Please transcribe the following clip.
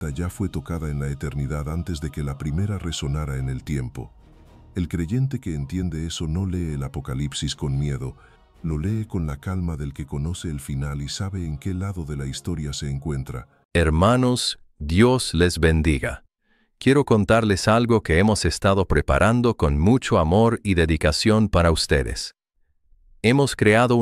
ya fue tocada en la eternidad antes de que la primera resonara en el tiempo. El creyente que entiende eso no lee el Apocalipsis con miedo, lo lee con la calma del que conoce el final y sabe en qué lado de la historia se encuentra. Hermanos, Dios les bendiga. Quiero contarles algo que hemos estado preparando con mucho amor y dedicación para ustedes. Hemos creado